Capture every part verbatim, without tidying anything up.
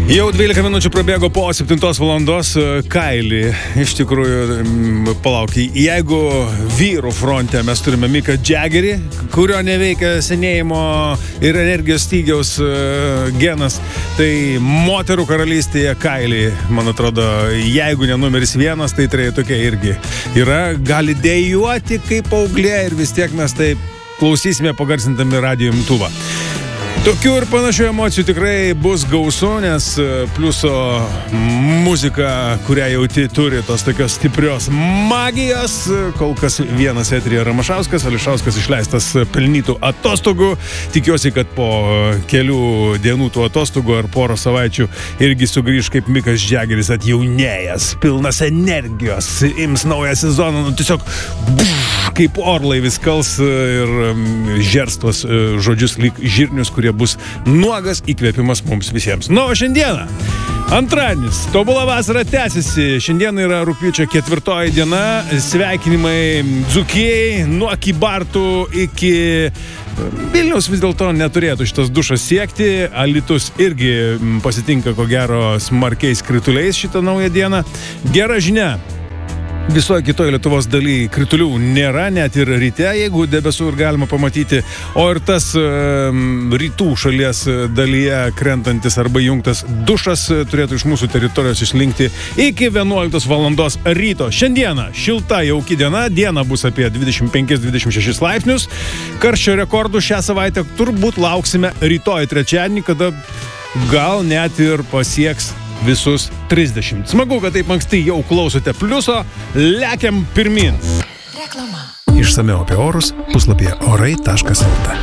Jau dvylika minučių prabėgo po septintos valandos. Kailį, iš tikrųjų, palauk, jeigu vyrų fronte mes turime Miką Jaggerį, kurio neveikia senėjimo ir energijos stygiaus genas, tai moterų karalystėje Kailį, man atrodo, jeigu ne numeris vienas, tai trejetuke irgi yra, gali dejuoti kaip paauglė ir vis tiek mes taip klausysime pagarsintami radijo imtuvą. Tokių ir panašių emocijų tikrai bus gausu, nes pliuso muzika, kurią jauti, turi tos tokios stiprios magijos. Kol kas vienas eteryje Ramašauskas, Ališauskas išleistas pelnytų atostogų. Tikiuosi, kad po kelių dienų tų atostogų ar porą savaičių irgi sugrįž kaip Mikas Jaggeris atjaunėjęs, pilnas energijos, ims naują sezoną, nu, tiesiog buf, kaip orlaivis kals ir žers tuos žodžius lyg žirnius, kurie bus nuogas įkvėpimas mums visiems. Nu, o šiandieną, antradienis, tobula vasara tęsiasi. Šiandien yra rugpjūčio ketvirtoji diena. Sveikinimai Dzūkijai, nuo Kybartų iki Vilniaus vis dėlto neturėtų šitas dušas siekti. Alytus irgi pasitinka, ko gero, smarkiais krituliais šitą naują dieną. Gera žinia. Visoje kitoje Lietuvos dalyje kritulių nėra, net ir ryte, jeigu debesų ir galima pamatyti, o ir tas e, rytų šalies dalyje krentantis arba jungtas dušas turėtų iš mūsų teritorijos išlinkti iki vienuoliktos valandos ryto. Šiandieną šilta jauki diena, diena bus apie dvidešimt penkis dvidešimt šešis laipsnius. Karščio rekordų šią savaitę turbūt lauksime rytoj trečiadienį, kada gal net ir pasieks visus trisdešimt. Smagu, kad taip anksti jau klausote pliuso. Lekiam pirmin. Reklama. Išsamiau apie orus puslapyje orai taškas lt.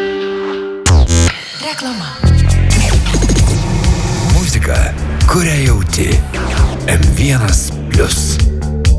Reklama. Muzika, kurią jauti. em vienas plius.